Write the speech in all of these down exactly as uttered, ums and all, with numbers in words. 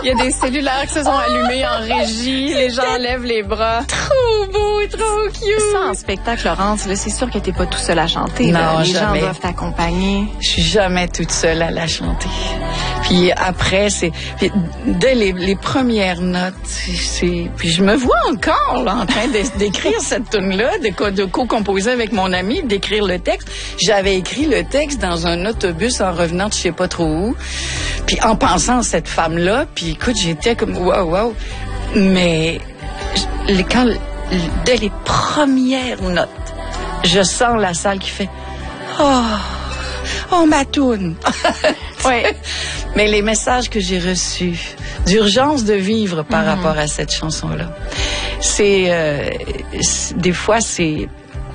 Il y a des cellulaires qui se sont allumés en régie. Les gens lèvent les bras. Trop beau, trop cute. Ça, en spectacle, Laurence, là, c'est sûr que t'es pas tout seul à chanter. Non, là. Les jamais. gens doivent t'accompagner. Je suis jamais toute seule à la chanter. Puis après, c'est puis dès les, les premières notes, c'est puis je me vois encore là en train de, d'écrire cette tune-là, de, co- de co-composer avec mon ami, d'écrire le texte. J'avais écrit le texte dans un autobus en revenant de je sais pas trop où. Puis en pensant à cette femme-là, puis écoute, j'étais comme wow, wow. Mais je- les- quand dès les premières notes, je sens la salle qui fait oh. Oh, ma toune! Oui. Mais les messages que j'ai reçus d'urgence de vivre par Mm-hmm. rapport à cette chanson-là, c'est, euh, c'est- des fois, c'est,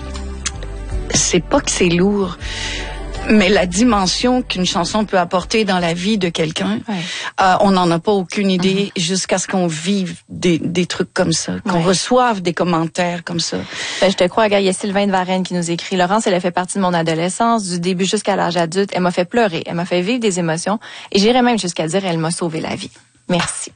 c'est pas que c'est lourd, mais la dimension qu'une chanson peut apporter dans la vie de quelqu'un, Ouais. euh, on n'en a pas aucune idée jusqu'à ce qu'on vive des, des trucs comme ça, qu'on Ouais. reçoive des commentaires comme ça. Ben, je te crois, gars, il y a Sylvain de Varenne qui nous écrit. Laurence, elle a fait partie de mon adolescence, du début jusqu'à l'âge adulte. Elle m'a fait pleurer, elle m'a fait vivre des émotions et j'irais même jusqu'à dire elle m'a sauvé la vie. Merci.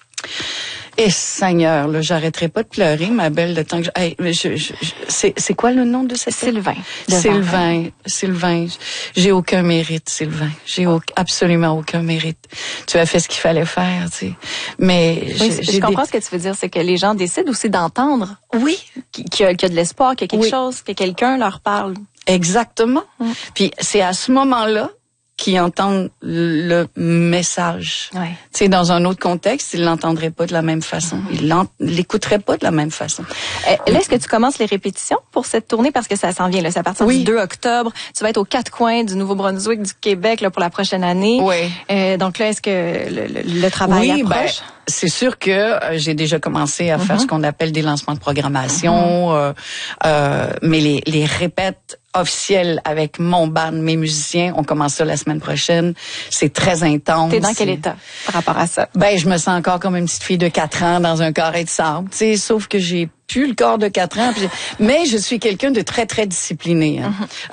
Et Seigneur, là, j'arrêterai pas de pleurer, ma belle, le temps que je, hey, je, je, je- c'est, c'est quoi le nom de cette Sylvain. de Varenne. Sylvain, Sylvain, j'ai aucun mérite, Sylvain. J'ai au- absolument aucun mérite. Tu as fait ce qu'il fallait faire, tu sais. Mais Oui, j'ai, je, j'ai je comprends des... ce que tu veux dire, c'est que les gens décident aussi d'entendre Oui, qu'il y, a, qu'il y a de l'espoir, qu'il y a quelque Oui. chose, que quelqu'un leur parle. exactement. Mm. Puis c'est à ce moment-là qu'ils entendent le message. Ouais. Tu sais, dans un autre contexte, ils l'entendraient pas de la même façon. Ils l'ent- l'écouteraient pas de la même façon. Euh, là, est-ce que tu commences les répétitions pour cette tournée? Parce que ça s'en vient, là. C'est à partir Oui. du deux octobre. Tu vas être aux quatre coins du Nouveau-Brunswick, du Québec, là, pour la prochaine année. Oui. Euh, donc là, est-ce que le, le, le travail Oui, ben, approche? c'est sûr que euh, j'ai déjà commencé à faire Mhm. ce qu'on appelle des lancements de programmation, euh, euh, mais les, les répètes officielles avec mon band, mes musiciens, on commence ça la semaine prochaine. C'est très intense. T'es dans quel C'est- état par rapport à ça? Ben, je me sens encore comme une petite fille de quatre ans dans un carré de sable, tu sais, sauf que j'ai plus le corps de quatre ans, puis j'ai- mais je suis quelqu'un de très, très discipliné. Hein.